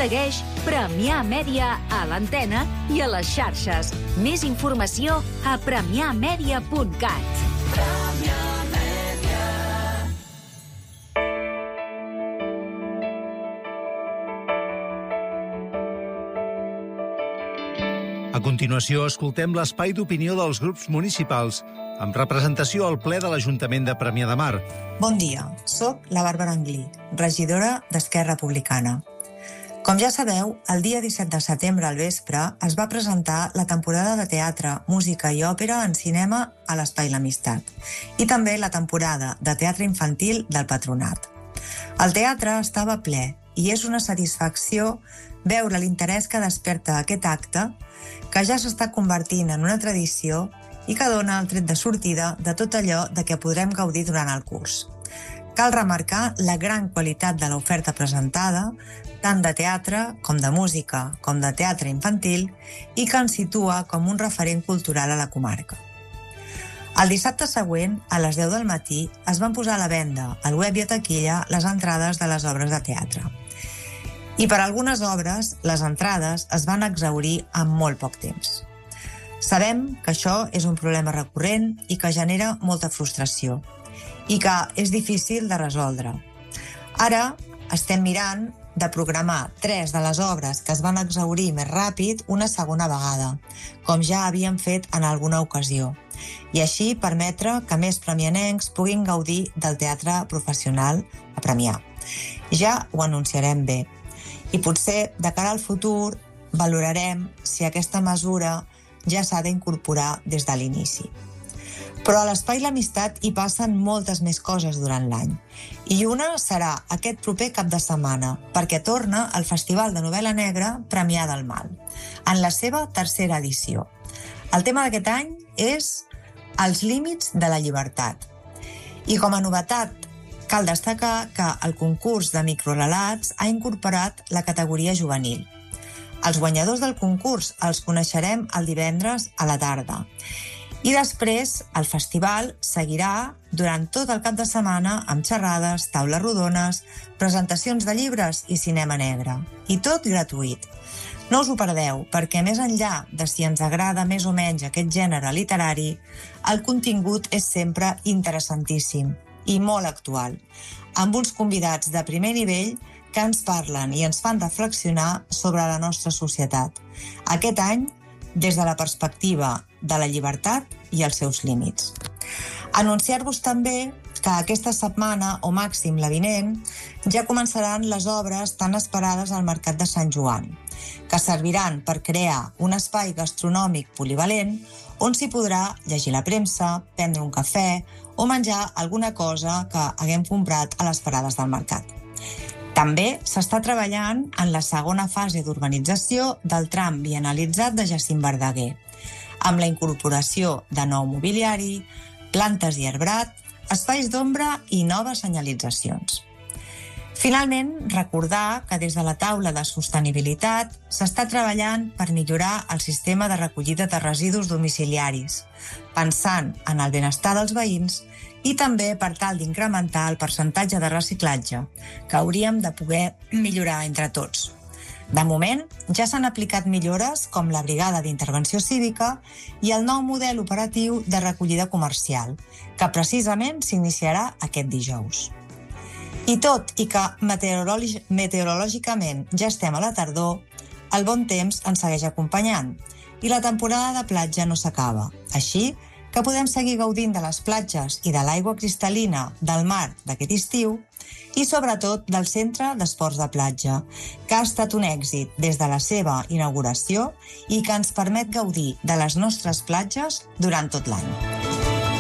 Segueix Premià Mèdia a l'antena i a les xarxes. Més informació a premiamedia.cat. A continuació, escoltem l'espai d'opinió dels grups municipals amb representació al ple de l'Ajuntament de Premià de Mar. Bon dia, soc la Bàrbara Anglí, regidora d'Esquerra Republicana. Com ja sabeu, el dia 17 de setembre al vespre es va presentar la temporada de teatre, música i òpera en cinema a l'Espai L'Amistat i també la temporada de teatre infantil del Patronat. El teatre estava ple i és una satisfacció veure l'interès que desperta aquest acte, que ja s'està convertint en una tradició i que dona el tret de sortida de tot allò de què podrem gaudir durant el curs. Cal remarcar la gran qualitat de l'oferta presentada, tant de teatre com de música, com de teatre infantil, i que ens situa com un referent cultural a la comarca. El dissabte següent, a les 10 del matí, es van posar a la venda, al web i a taquilla, les entrades de les obres de teatre. I per algunes obres, les entrades es van exhaurir en molt poc temps. Sabem que això és un problema recurrent i que genera molta frustració i que és difícil de resoldre. Ara estem mirant de programar 3 de les obres que es van exhaurir més ràpid una segona vegada, com ja havíem fet en alguna ocasió, i així permetre que més premianencs puguin gaudir del teatre professional a Premià. Ja ho anunciarem bé. I potser, de cara al futur, valorarem si aquesta mesura ja s'ha d'incorporar des de l'inici. Però a l'Espai L'Amistat hi passen moltes més coses durant l'any. I una serà aquest proper cap de setmana, perquè torna el Festival de Novel·la Negra Premià del Mal, en la seva 3a edició. El tema d'aquest any és els límits de la llibertat. I com a novetat, cal destacar que el concurs de microrelats ha incorporat la categoria juvenil. Els guanyadors del concurs els coneixerem el divendres a la tarda. I després el festival seguirà durant tot el cap de setmana amb xerrades, taules rodones, presentacions de llibres i cinema negre. I tot gratuït. No us ho perdeu, perquè més enllà de si ens agrada més o menys aquest gènere literari, el contingut és sempre interessantíssim i molt actual, amb uns convidats de primer nivell que ens parlen i ens fan reflexionar sobre la nostra societat. Aquest any, des de la perspectiva de la llibertat i els seus límits. Anunciar-vos també que aquesta setmana, o màxim la vinent, ja començaran les obres tan esperades al Mercat de Sant Joan, que serviran per crear un espai gastronòmic polivalent on s'hi podrà llegir la premsa, prendre un cafè o menjar alguna cosa que haguem comprat a les parades del mercat. També s'està treballant en la segona fase d'urbanització del tram bienalitzat de Jacint Verdaguer, amb la incorporació de nou mobiliari, plantes i arbrat, espais d'ombra i noves senyalitzacions. Finalment, recordar que des de la taula de sostenibilitat s'està treballant per millorar el sistema de recollida de residus domiciliaris, pensant en el benestar dels veïns i també per tal d'incrementar el percentatge de reciclatge, que hauríem de poder millorar entre tots. De moment, ja s'han aplicat millores com la Brigada d'Intervenció Cívica i el nou model operatiu de recollida comercial, que precisament s'iniciarà aquest dijous. I tot i que meteorològicament ja estem a la tardor, el bon temps ens segueix acompanyant i la temporada de platja no s'acaba. Així que podem seguir gaudint de les platges i de l'aigua cristal·lina del mar d'aquest estiu i sobretot del Centre d'Esports de Platja, que ha estat un èxit des de la seva inauguració i que ens permet gaudir de les nostres platges durant tot l'any.